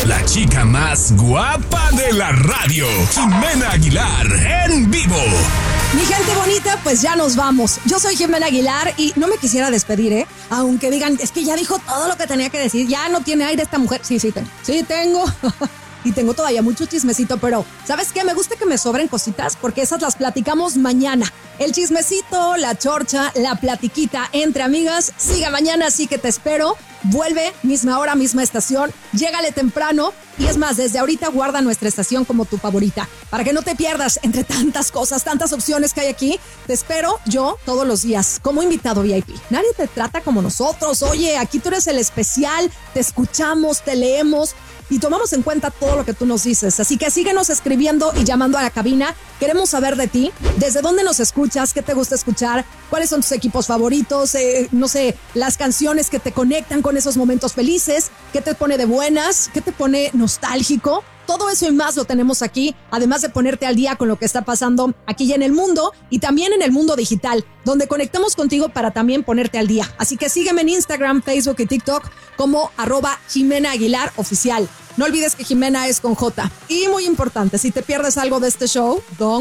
La chica más guapa de la radio, Jimena Aguilar, en vivo. Mi gente bonita, pues ya nos vamos. Yo soy Jimena Aguilar y no me quisiera despedir, aunque digan, es que ya dijo todo lo que tenía que decir, ya no tiene aire esta mujer. Sí tengo. Y tengo todavía mucho chismecito, pero ¿sabes qué? Me gusta que me sobren cositas porque esas las platicamos mañana. El chismecito, la chorcha, la platiquita entre amigas sigue mañana, así que te espero. Vuelve, misma hora, misma estación, llégale temprano y es más, desde ahorita guarda nuestra estación como tu favorita para que no te pierdas entre tantas cosas, tantas opciones que hay aquí. Te espero yo todos los días como invitado VIP. Nadie te trata como nosotros. Oye, aquí tú eres el especial, te escuchamos, te leemos y tomamos en cuenta todo lo que tú nos dices. Así que síguenos escribiendo y llamando a la cabina. Queremos saber de ti, desde dónde nos escuchas, qué te gusta escuchar, cuáles son tus equipos favoritos, no sé, las canciones que te conectan con esos momentos felices, qué te pone de buenas, qué te pone nostálgico. Todo eso y más lo tenemos aquí, además de ponerte al día con lo que está pasando aquí y en el mundo y también en el mundo digital, donde conectamos contigo para también ponerte al día. Así que sígueme en Instagram, Facebook y TikTok como @Jimena Aguilar Oficial. No olvides que Jimena es con J. Y muy importante, si te pierdes algo de este show, don't